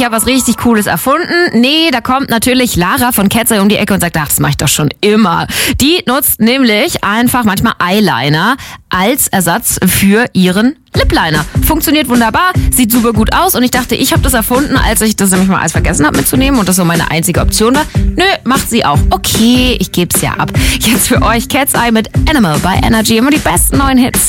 ich habe was richtig Cooles erfunden. Nee, da kommt natürlich Lara von Cat's Eye um die Ecke und sagt, ach, das mache ich doch schon immer. Die nutzt nämlich einfach manchmal Eyeliner als Ersatz für ihren Lip-Liner. Funktioniert wunderbar, sieht super gut aus und ich dachte, ich habe das erfunden, als ich das nämlich mal alles vergessen habe mitzunehmen und das so meine einzige Option war. Nö, macht sie auch. Okay, ich geb's ja ab. Jetzt für euch Cat's Eye mit Animal bei Energy. Immer die besten neuen Hits.